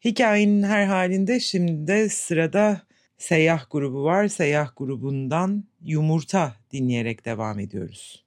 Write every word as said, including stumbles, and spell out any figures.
Hikayenin her halinde şimdi de sırada Seyyah grubu var. Seyyah grubundan Yumurta dinleyerek devam ediyoruz.